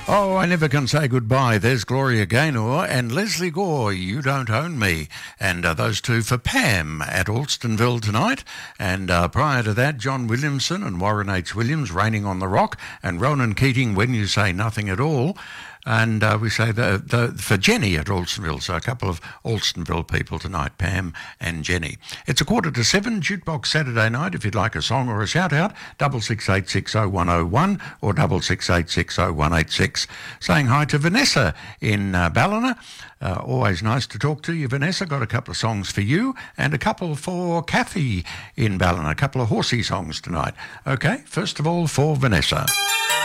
Oh, I never can say goodbye. There's Gloria Gaynor and Leslie Gore, You Don't Own Me. And those two for Pam at Alstonville tonight. And prior to that, John Williamson and Warren H. Williams, Raining on the Rock. And Ronan Keating, When You Say Nothing at All. And we say for Jenny at Alstonville. So a couple of Alstonville people tonight, Pam and Jenny. It's 6:45, Jukebox Saturday night. If you'd like a song or a shout-out, 66860101 or 66860186. Saying hi to Vanessa in Ballina. Always nice to talk to you, Vanessa. Got a couple of songs for you and a couple for Kathy in Ballina. A couple of horsey songs tonight. Okay, first of all for Vanessa.